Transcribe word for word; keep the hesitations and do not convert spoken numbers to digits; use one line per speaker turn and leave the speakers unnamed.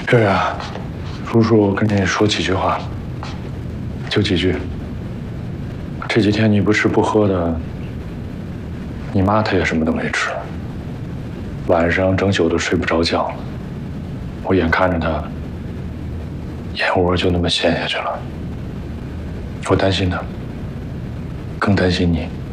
这呀，叔叔跟你说几句话，就几句。这几天你不吃不喝的，你妈她也什么都没吃，晚上整宿都睡不着觉。我眼看着她，眼窝就那么陷下去了。我担心她，更担心你。